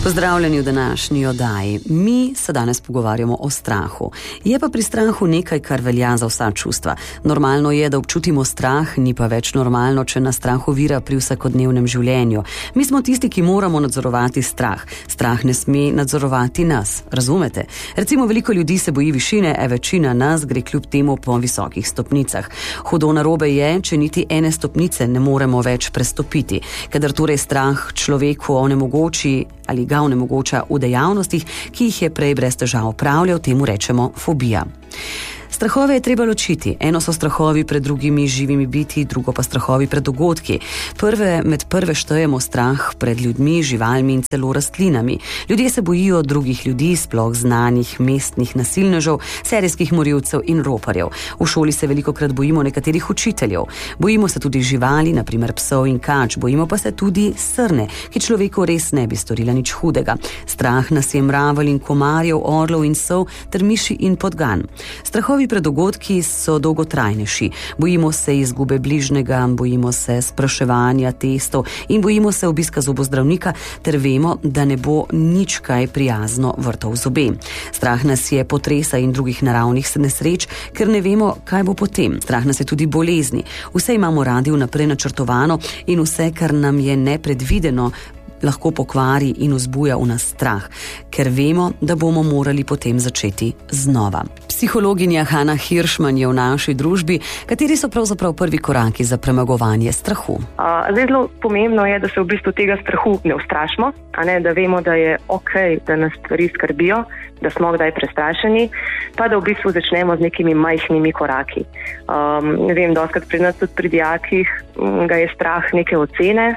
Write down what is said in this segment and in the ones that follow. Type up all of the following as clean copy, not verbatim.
Pozdravljeni v današnji oddaji. Mi se danes pogovarjamo o strahu. Je pa pri strahu nekaj, kar velja za vsa čustva. Normalno je, da občutimo strah, ni pa več normalno, če nas strah ovira pri vsakodnevnem življenju. Mi smo tisti, ki moramo nadzorovati strah. Strah ne sme nadzorovati nas. Razumete? Recimo, veliko ljudi se boji višine, večina nas gre kljub temu po visokih stopnicah. Hudo narobe je, če niti ene stopnice ne moremo več prestopiti. Kadar torej strah človeku onemogoči ali ga onemogoča v dejavnostih, ki jih je prej brez težav opravljal, temu rečemo fobija. Strahove je treba ločiti. Eno so strahovi pred drugimi živimi biti, drugo pa strahovi pred dogodki. Med prve štejemo strah pred ljudmi, živalmi in celo rastlinami. Ljudje se bojijo drugih ljudi, sploh znanih mestnih nasilnežev, serijskih morilcev in roparjev. V šoli se velikokrat bojimo nekaterih učiteljev. Bojimo se tudi živali, na primer psov in kač. Bojimo pa se tudi srne, ki človeku res ne bi storila nič hudega. Strah nas je mravelj in komarjev, orlov in sov ter miši in podgan. Strahovi pred dogodki so dolgotrajnejši. Bojimo se izgube bližnjega, bojimo se spraševanja testov in bojimo se obiska zobozdravnika, ter vemo, da ne bo nič kaj prijazno vrtov zobe. Strah nas je potresa in drugih naravnih nesreč, ker ne vemo, kaj bo potem. Strah nas je tudi bolezni. Vse imamo radi vnaprej načrtovano in vse, kar nam je nepredvideno, lahko pokvari in vzbuja v nas strah, ker vemo, da bomo morali potem začeti znova. Psihologinja Hanna Hirschman je v naši družbi. Kateri so pravzaprav prvi koraki za premagovanje strahu? Zelo pomembno je, da se v bistvu tega strahu ne ustrašimo, da vemo, da je okej, da nas stvari skrbijo, da smo kdaj prestrašeni, pa da v bistvu začnemo z nekimi majhnimi koraki. Vem, dostakrat pri nas tudi pri dijakih ga je strah neke ocene,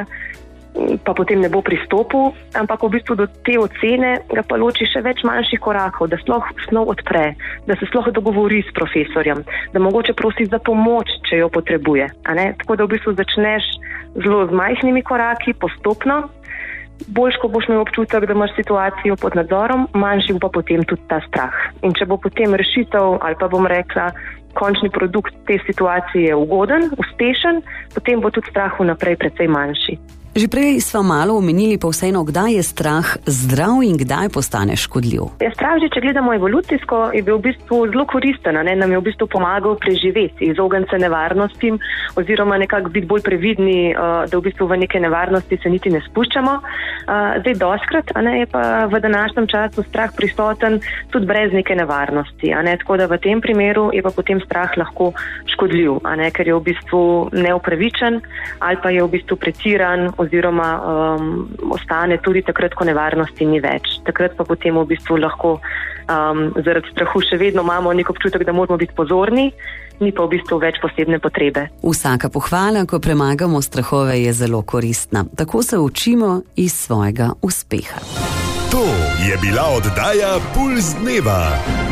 pa potem ne bo pristopil, ampak v bistvu do te ocene ga pa loči še več manjših korakov, da sploh snov odpre, da se sploh dogovori s profesorjem, da mogoče prosi za pomoč, če jo potrebuje. Tako da v bistvu začneš zelo z majhnimi koraki, postopno. Boljš, ko boš imel občutek, da imaš situacijo pod nadzorom, manjši bo pa potem tudi ta strah. In če bo potem rešitev, ali pa bom rekla, končni produkt te situacije ugoden, uspešen, potem bo tudi strah vnaprej precej manjši. Že prej sva malo omenili pa vseeno, kdaj je strah zdrav in kdaj postane škodljiv. Strah, že če gledamo evolucijsko, je bil v bistvu zelo koristen, nam je v bistvu pomagal preživeti, izogniti se nevarnostim oziroma nekako biti bolj previdni, da v bistvu v neke nevarnosti se niti ne spuščamo. Zdaj doskrat je pa v današnjem času strah prisoten tudi brez neke nevarnosti. Tako da v tem primeru je pa potem strah lahko škodljiv, ker je v bistvu neupravičen ali pa je v bistvu pretiran oziroma ostane tudi takrat, ko nevarnosti ni več. Takrat pa potem v bistvu lahko zaradi strahu še vedno imamo nek občutek, da moramo biti pozorni, ni pa v bistvu več posebne potrebe. Vsaka pohvala, ko premagamo strahove, je zelo koristna. Tako se učimo iz svojega uspeha. To je bila oddaja Pulz dneva.